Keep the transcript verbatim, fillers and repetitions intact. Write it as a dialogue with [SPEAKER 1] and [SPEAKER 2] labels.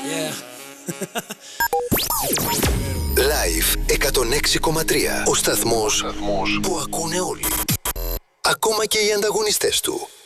[SPEAKER 1] Yeah.
[SPEAKER 2] Live εκατόν έξι κόμμα τρία. Ο σταθμός που ακούνε όλοι. Ακόμα και οι ανταγωνιστές του.